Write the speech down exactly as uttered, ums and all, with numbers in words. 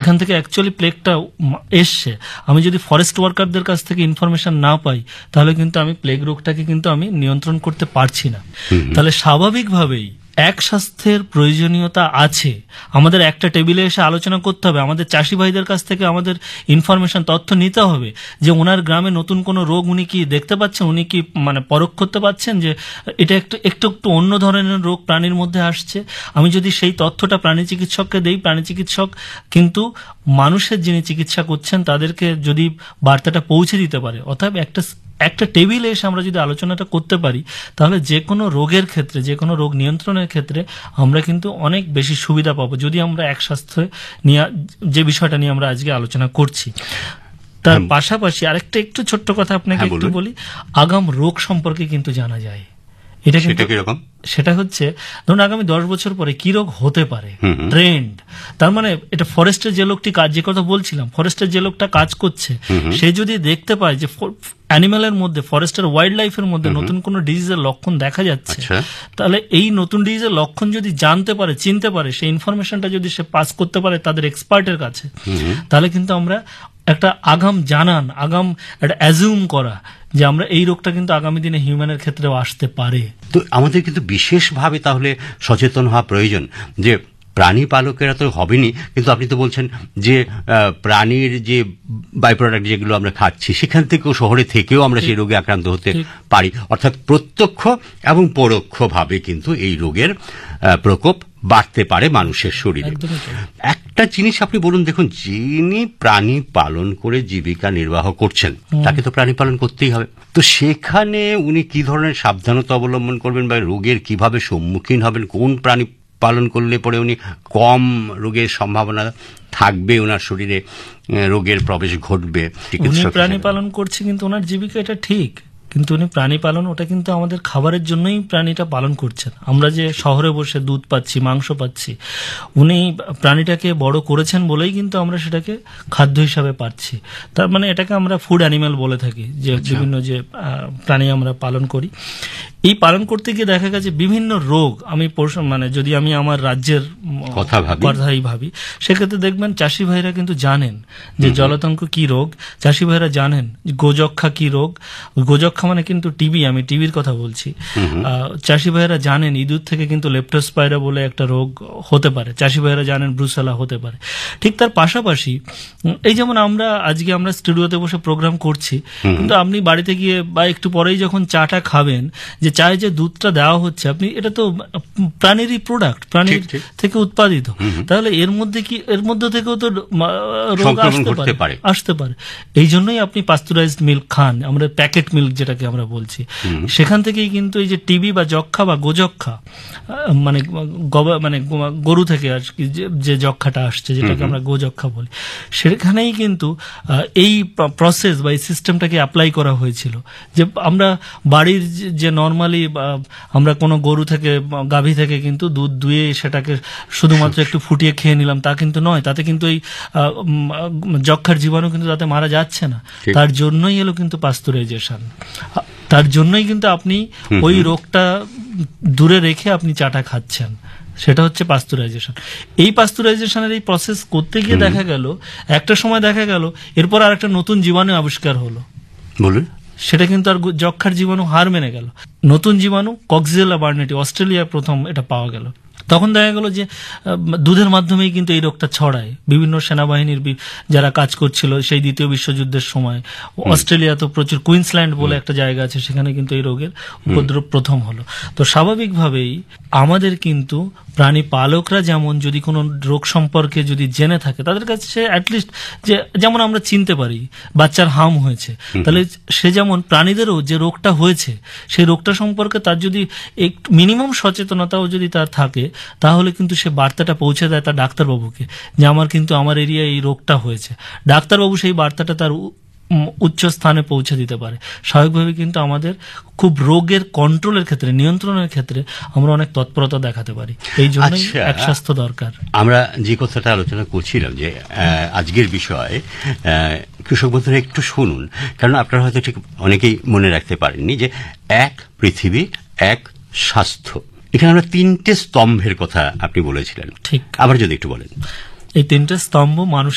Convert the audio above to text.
যেখান থেকে অ্যাকচুয়ালি প্লেগটা এসছে, আমি যদি ফরেস্ট ওয়ার্কারদের কাছ থেকে ইনফরমেশন না পাই, তাহলে কিন্তু আমি প্লেগ রোগটাকে কিন্তু আমি নিয়ন্ত্রণ করতে পারছি না। তাহলে স্বাভাবিকভাবেই এক স্বাস্থ্যের প্রয়োজনীয়তা আছে। আমাদের একটা টেবিলে এসে আলোচনা করতে হবে, আমাদের চাষি ভাইদের কাছ থেকে আমাদের ইনফরমেশন তথ্য নিতে হবে যে ওনার গ্রামে নতুন কোনো রোগ উনি কি দেখতে পাচ্ছেন, উনি কি মানে পরখ করতে পাচ্ছেন যে এটা একটু একটু একটু অন্য ধরনের রোগ প্রাণীর মধ্যে আসছে। আমি যদি সেই তথ্যটা প্রাণী চিকিৎসককে দেই, প্রাণী চিকিৎসক কিন্তু মানুষের যিনি চিকিৎসা করছেন তাদেরকে যদি বার্তাটা পৌঁছে দিতে পারে, অর্থাৎ একটা একটা টেবিলে এসে আমরা যদি আলোচনাটা করতে পারি, তাহলে যে কোনো রোগের ক্ষেত্রে, যে কোনো রোগ নিয়ন্ত্রণের ক্ষেত্রে আমরা কিন্তু অনেক বেশি সুবিধা পাবো, যদি আমরা এক স্বাস্থ্য নিয়ে যে বিষয়টা নিয়ে আমরা আজকে আলোচনা করছি। তার পাশাপাশি আরেকটা একটু ছোট্ট কথা আপনাকে একটু বলি, আগাম রোগ সম্পর্কে কিন্তু জানা যায়। এটা কিন্তু সেটা হচ্ছে ধরুন আগামী দশ বছর পরে কি রোগ হতে পারে, ট্রেন্ড। তার মানে এটা ফরেস্টের যে লোকটি কাজ, যে কথা বলছিলাম, ফরেস্টের যে লোকটা কাজ করছে, সে যদি দেখতে পায় যে অ্যানিম্যালের মধ্যে, ফরেস্টের ওয়াইল্ড লাইফের মধ্যে নতুন কোনো ডিজিজের লক্ষণ দেখা যাচ্ছে, তাহলে এই নতুন ডিজিজের লক্ষণ যদি জানতে পারে, চিনতে পারে, সেই ইনফরমেশনটা যদি সে পাস করতে পারে তাদের এক্সপার্টের কাছে, তাহলে কিন্তু আমরা একটা আগাম জানান, আগাম একটা অ্যাজিউম করা যে আমরা এই রোগটা কিন্তু আগামী দিনে হিউম্যানের ক্ষেত্রেও আসতে পারে। তো আমাদের কিন্তু বিশেষভাবে তাহলে সচেতন হওয়া প্রয়োজন যে প্রাণী পালকেরা তো হবেনি, কিন্তু আপনি তো বলছেন যে প্রাণীর যে বাই প্রোডাক্ট যেগুলো আমরা খাচ্ছি সেখান থেকেও, শহরে থেকেও আমরা সেই রোগে আক্রান্ত হতে পারি। অর্থাৎ প্রত্যক্ষ এবং পরোক্ষভাবে কিন্তু এই রোগের প্রকোপ বাড়তে পারে মানুষের শরীরে। একটা জিনিস আপনি বলুন, দেখুন যিনি প্রাণী পালন করে জীবিকা নির্বাহ করছেন তাকে তো প্রাণী পালন করতেই হবে, তো সেখানে উনি কি ধরনের সাবধানতা অবলম্বন করবেন বা রোগের কিভাবে সম্মুখীন হবেন, কোন প্রাণী পালন করলে পরে উনি কম রোগের সম্ভাবনা থাকবে, ওনার শরীরে রোগের প্রবেশ ঘটবে। উনি প্রাণী পালন করছে কিন্তু ওনার জীবিকা, এটা ঠিক, কিন্তু উনি প্রাণী পালন ওটা কিন্তু আমাদের খাবারের জন্যই প্রাণীটা পালন করছেন। আমরা যে শহরে বসে দুধ পাচ্ছি, মাংস পাচ্ছি, উনি প্রাণীটাকে বড় করেছেন বলেই কিন্তু আমরা সেটাকে খাদ্য হিসাবে পাচ্ছি। তার মানে এটাকে আমরা ফুড অ্যানিম্যাল বলে থাকি, যে বিভিন্ন যে প্রাণী আমরা পালন করি। এই পালন করতে গিয়ে দেখা গেছে বিভিন্ন রোগ, আমি মানে যদি আমি আমার রাজ্যের কথাই ভাবি, সেক্ষেত্রে দেখবেন চাষি ভাইরা কিন্তু জানেন যে জলাতঙ্ক কি রোগ, চাষি ভাইরা জানেন গোযক্ষা কি রোগ, গোযক্ষা মানে কিন্তু টিবি, আমি টিবির কথা বলছি। চাষি ভাইরা জানেন ইঁদুর থেকে কিন্তু লেপ্টোস্পাইরা বলে একটা রোগ হতে পারে, চাষি ভাইরা জানেন ব্রুসেলা হতে পারে। ঠিক তার পাশাপাশি এই যেমন আমরা আজকে আমরা স্টুডিওতে বসে প্রোগ্রাম করছি, কিন্তু আপনি বাড়িতে গিয়ে বা একটু পরেই যখন চাটা খাবেন, যে চায়ে যে দুধটা দেওয়া হচ্ছে, আপনি এটা তো প্রাণীরই প্রোডাক্ট, প্রাণীর থেকে উৎপাদিত, তাহলে এর মধ্যে কি, এর মধ্যে থেকেও তো রোগ আসতে পারে আসতে পারে এই জন্যই আপনি পাস্তুরাইজড মিল্ক খান, আমরা প্যাকেট মিল্ক যেটাকে আমরা বলছি, সেখান থেকেই কিন্তু এই যে টিবি বা যক্ষা বা গোযক্ষা, মানে মানে গরু থেকে আর কি যে যক্ষাটা আসছে, যেটাকে আমরা গোযক্ষা বলি, সেখানেই কিন্তু এই প্রসেস বা এই সিস্টেমটাকে অ্যাপ্লাই করা হয়েছিল। যে আমরা বাড়ির যে নর্মালি আমরা কোনো গরু থেকে, গাভী থেকে কিন্তু দুধ দুয়ে সেটাকে শুধুমাত্র একটু ফুটিয়ে খেয়ে নিলাম, তা কিন্তু নয়, তাতে কিন্তু এই যক্ষার জীবাণু কিন্তু তাতে মারা যাচ্ছে না। তার জন্যই এলো কিন্তু পাস্তুরাইজেশন, তার জন্যই কিন্তু আপনি ওই রোগটা দূরে রেখে আপনি চাটা খাচ্ছেন, সেটা হচ্ছে পাস্তুরাইজেশন। এই পাস্তুরাইজেশনের এই প্রসেস করতে গিয়ে দেখা গেল, একটা সময় দেখা গেল এরপর আর একটা নতুন জীবাণু আবিষ্কার হলো, বলুন, সেটা কিন্তু আর যক্ষার জীবাণু হার মেনে গেল। নতুন জীবাণু কক্সিজেলা বার্নেটি, অস্ট্রেলিয়ায় প্রথম এটা পাওয়া গেল। তখন দেখা গেল যে দুধের মাধ্যমেই কিন্তু এই রোগটা ছড়ায়। বিভিন্ন সেনাবাহিনীর যারা কাজ করছিল সেই দ্বিতীয় বিশ্বযুদ্ধের সময়, অস্ট্রেলিয়া তো প্রচুর, কুইন্সল্যান্ড বলে একটা জায়গা আছে, সেখানে কিন্তু এই রোগের উপদ্রব প্রথম হলো। তো স্বাভাবিকভাবেই আমাদের কিন্তু প্রাণী পালকরা যেমন যদি কোনো রোগ সম্পর্কে যদি জেনে থাকে, তাদের কাছে অ্যাটলিস্ট যে যেমন আমরা চিনতে পারি বাচ্চার হাম হয়েছে, তাহলে সে যেমন প্রাণীদেরও যে রোগটা হয়েছে সেই রোগটা সম্পর্কে তার যদি একটু মিনিমাম সচেতনতাও যদি তার থাকে, তাহলে কিন্তু সে বার্তাটা পৌঁছে দেয় তার ডাক্তারবাবুকে যে আমার কিন্তু আমার এরিয়ায় এই রোগটা হয়েছে। ডাক্তারবাবু সেই বার্তাটা তার উচ্চ স্থানে পৌঁছে দিতে পারে। স্বাভাবিকভাবে কিন্তু আমাদের খুব রোগের কন্ট্রোলের ক্ষেত্রে, নিয়ন্ত্রণের ক্ষেত্রে আমরা অনেক তৎপরতা দেখাতে পারি। এই জন্যই এক স্বাস্থ্য দরকার। আমরা যে কথাটা আলোচনা করছিলাম যে আজকের বিষয়, কৃষক বন্ধুরা একটু শুনুন, কারণ আপনারা হয়তো ঠিক অনেকেই মনে রাখতে পারেননি যে এক পৃথিবী, এক স্বাস্থ্য, এখানে আমরা তিনটে স্তম্ভের কথা আপনি বলেছিলেন, ঠিক, আবার যদি একটু বলেন। এই তিনটে স্তম্ভ মানুষ